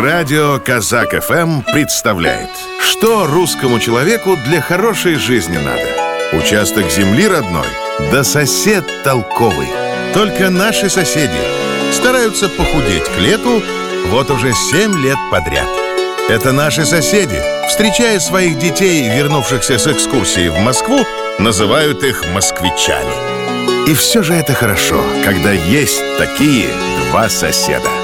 Радио Казак ФМ представляет, что русскому человеку для хорошей жизни надо. Участок земли родной, да сосед толковый. Только наши соседи стараются похудеть к лету вот уже 7 лет подряд. Это наши соседи, встречая своих детей, вернувшихся с экскурсии в Москву, называют их москвичами. И все же это хорошо, когда есть такие два соседа.